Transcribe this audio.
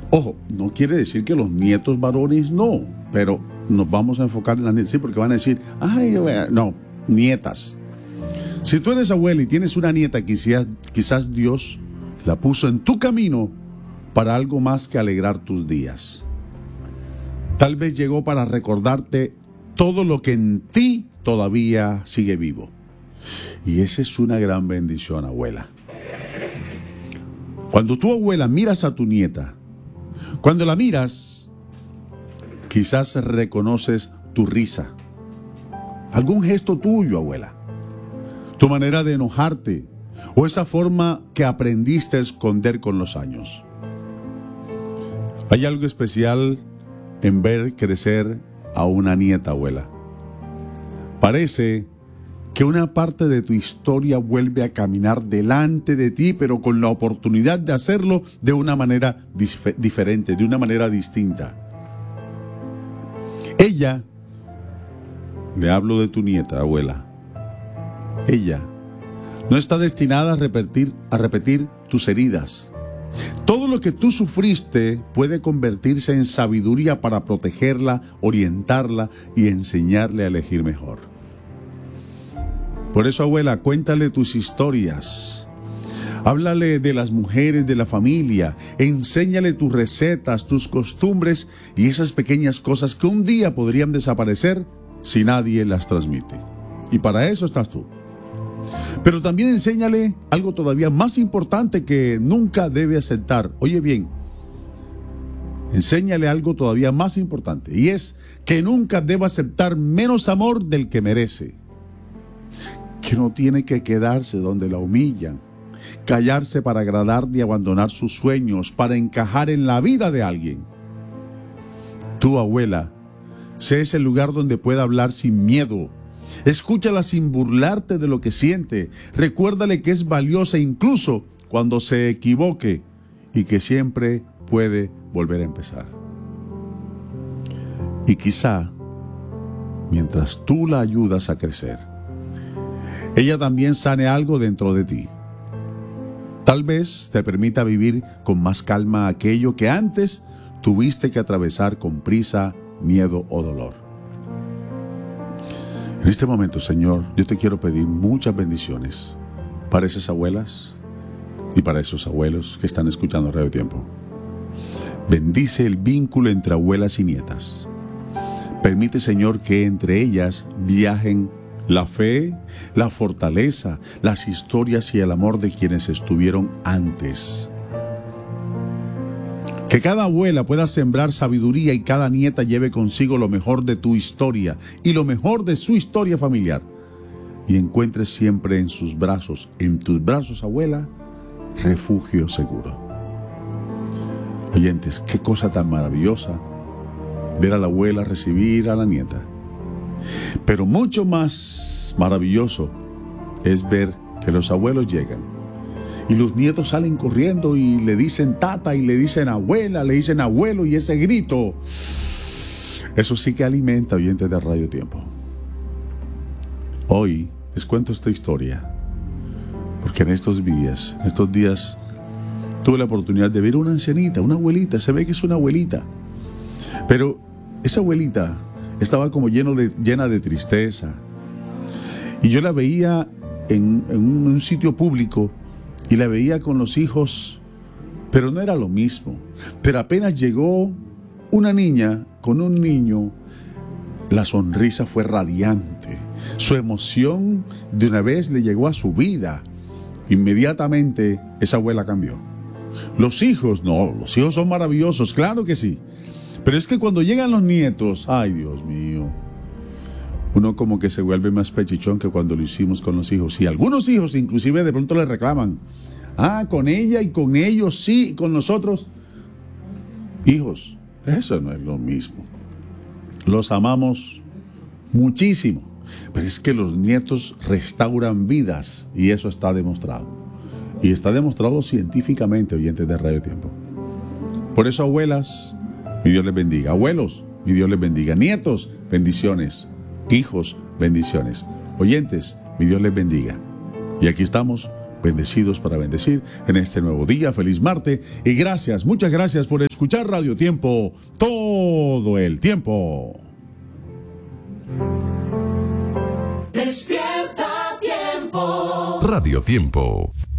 Ojo, no quiere decir que los nietos varones no, pero nos vamos a enfocar en las nietas, sí, porque van a decir, ay, no, nietas. Si tú eres abuela y tienes una nieta, quizás Dios la puso en tu camino para algo más que alegrar tus días. Tal vez llegó para recordarte todo lo que en ti todavía sigue vivo. Y esa es una gran bendición, abuela. Cuando tu abuela miras a tu nieta, cuando la miras, quizás reconoces tu risa, algún gesto tuyo, abuela, tu manera de enojarte o esa forma que aprendiste a esconder con los años. Hay algo especial en ver crecer a una nieta, abuela. Parece que una parte de tu historia vuelve a caminar delante de ti, pero con la oportunidad de hacerlo de una manera diferente, de una manera distinta. Ella, le hablo de tu nieta, abuela, ella no está destinada a repetir tus heridas. Todo lo que tú sufriste puede convertirse en sabiduría para protegerla, orientarla y enseñarle a elegir mejor. Por eso, abuela, cuéntale tus historias. Háblale de las mujeres de la familia. Enséñale tus recetas, tus costumbres y esas pequeñas cosas que un día podrían desaparecer si nadie las transmite. Y para eso estás tú. Pero también enséñale algo todavía más importante que nunca debe aceptar. Oye bien, enséñale algo todavía más importante, y es que nunca debe aceptar menos amor del que merece. Que no tiene que quedarse donde la humillan, callarse para agradar y abandonar sus sueños, para encajar en la vida de alguien. Tu abuela, sé ese lugar donde pueda hablar sin miedo. Escúchala sin burlarte de lo que siente. Recuérdale que es valiosa incluso cuando se equivoque y que siempre puede volver a empezar. Y quizá, mientras tú la ayudas a crecer, ella también sane algo dentro de ti. Tal vez te permita vivir con más calma aquello que antes tuviste que atravesar con prisa, miedo o dolor. En este momento, Señor, yo te quiero pedir muchas bendiciones para esas abuelas y para esos abuelos que están escuchando Radio Tiempo. Bendice el vínculo entre abuelas y nietas. Permite, Señor, que entre ellas viajen la fe, la fortaleza, las historias y el amor de quienes estuvieron antes. Que cada abuela pueda sembrar sabiduría y cada nieta lleve consigo lo mejor de tu historia y lo mejor de su historia familiar. Y encuentre siempre en sus brazos, en tus brazos, abuela, refugio seguro. Oyentes, qué cosa tan maravillosa ver a la abuela recibir a la nieta. Pero mucho más maravilloso es ver que los abuelos llegan y los nietos salen corriendo y le dicen tata y le dicen abuela, le dicen abuelo, y ese grito, eso sí que alimenta, oyentes de Radio Tiempo. Hoy les cuento esta historia porque en estos días tuve la oportunidad de ver una ancianita, una abuelita. Se ve que es una abuelita, pero esa abuelita estaba como llena de tristeza, y yo la veía en un sitio público y la veía con los hijos, pero no era lo mismo. Pero apenas llegó una niña con un niño, la sonrisa fue radiante. Su emoción de una vez le llegó a su vida. Inmediatamente esa abuela cambió. Los hijos son maravillosos, claro que sí. Pero es que cuando llegan los nietos, ay Dios mío, uno como que se vuelve más pechichón que cuando lo hicimos con los hijos. Y algunos hijos inclusive de pronto le reclaman, con ella y con ellos sí, y con nosotros. Hijos, eso no es lo mismo. Los amamos muchísimo, pero es que los nietos restauran vidas, y eso está demostrado. Y está demostrado científicamente, oyentes de Radio Tiempo. Por eso, abuelas, mi Dios les bendiga. Abuelos, mi Dios les bendiga. Nietos, bendiciones. Hijos, bendiciones. Oyentes, mi Dios les bendiga. Y aquí estamos bendecidos para bendecir en este nuevo día. Feliz martes y gracias, muchas gracias por escuchar Radio Tiempo todo el tiempo. Despierta Tiempo. Radio Tiempo.